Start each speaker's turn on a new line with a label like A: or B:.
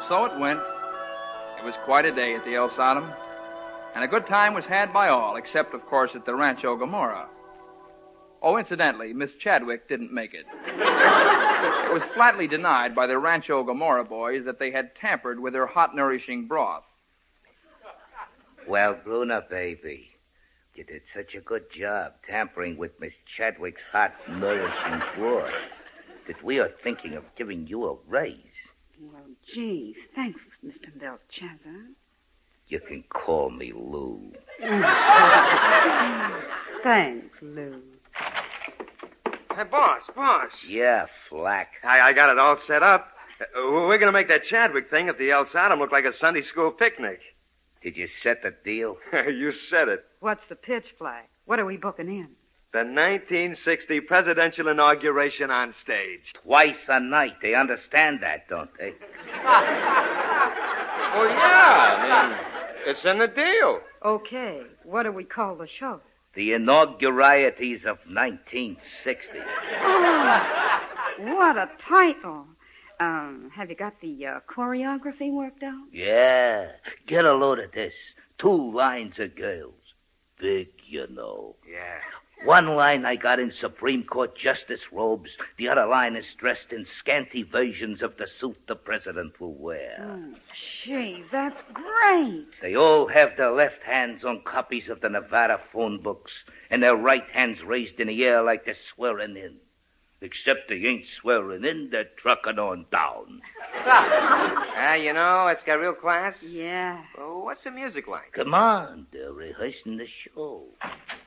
A: And so it went. It was quite a day at the El Sodom, and a good time was had by all, except, of course, at the Rancho Gomorrah. Oh, incidentally, Miss Chadwick didn't make it. It was flatly denied by the Rancho Gomorrah boys that they had tampered with her hot, nourishing broth.
B: Well, Bruna, baby, you did such a good job tampering with Miss Chadwick's hot, nourishing broth that we are thinking of giving you a raise.
C: Well, gee, thanks, Mr. Belshazzar.
B: You can call me Lou.
C: Thanks, Lou.
D: Hey, boss.
B: Yeah, Flack.
D: I got it all set up. We're going to make that Chadwick thing at the El Sodom look like a Sunday school picnic.
B: Did you set the deal?
D: You said it.
C: What's the pitch, Flag? What are we booking in?
D: The 1960 presidential inauguration on stage.
B: Twice a night. They understand that, don't they?
D: Well, yeah. I mean, it's in the deal.
C: Okay, what do we call the show?
B: The inaugurieties of 1960.
C: Oh, what a title. Have you got the choreography worked out?
B: Yeah. Get a load of this. 2 lines of girls. Big, you know.
D: Yeah.
B: One line I got in Supreme Court justice robes. The other line is dressed in scanty versions of the suit the president will wear.
C: Oh, gee, that's great.
B: They all have their left hands on copies of the Nevada phone books and their right hands raised in the air like they're swearing in. Except they ain't swearing in, they're trucking on down.
D: You know, it's got real class.
C: Yeah.
D: Well, what's the music like?
B: Come on, they're rehearsing the show.